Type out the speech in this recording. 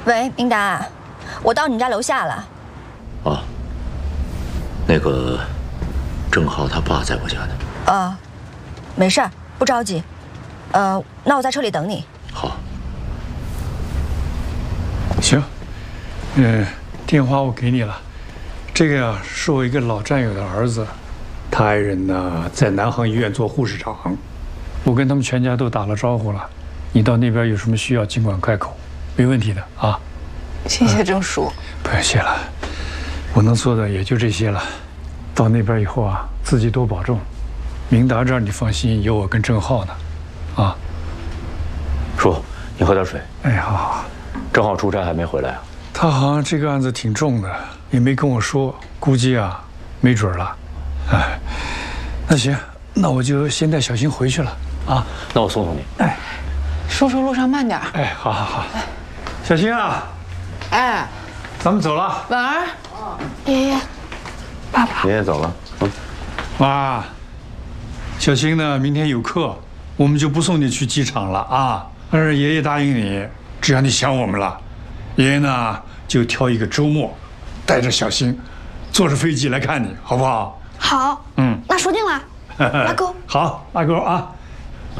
喂，明达，我到你们家楼下了。 啊，那个郑浩他爸在我家呢。 没事儿，不着急。那我在车里等你。 好。 行，电话我给你了。这个呀，是我一个老战友的儿子，他爱人呢在南航医院做护士长，我跟他们全家都打了招呼了。你到那边有什么需要，尽管开口，没问题的啊。 谢谢郑叔。 不用谢了，我能做的也就这些了。到那边以后啊，自己多保重。明达这儿你放心，有我跟郑浩呢，啊。 叔，你喝点水。 哎，好好。 郑浩出差还没回来啊？ 他好像这个案子挺重的，也没跟我说，估计啊，没准了。哎，那行，那我就先带小新回去了啊。 那我送送你。 哎， 叔叔路上慢点。 哎，好好好。小新啊， 哎， 咱们走了。 婉儿，爷爷，爸爸， 爷爷走了。 妈，小新呢，明天有课，我们就不送你去机场了啊。但是爷爷答应你，只要你想我们了，爷爷呢就挑一个周末，带着小新，坐着飞机来看你，好不好？ 好，那说定了，拉钩。 好，拉钩啊。